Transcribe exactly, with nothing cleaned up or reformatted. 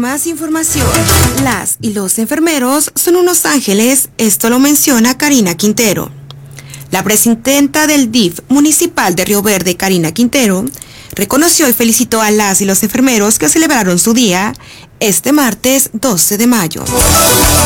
Más información. Las y los enfermeros son unos ángeles, esto lo menciona Karina Quintero. La presidenta del D I F municipal de Río Verde, Karina Quintero, reconoció y felicitó a las y los enfermeros que celebraron su día este martes doce de mayo.